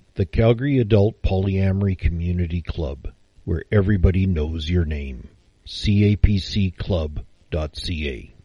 The Calgary Adult Polyamory Community Club, where everybody knows your name. capcclub.ca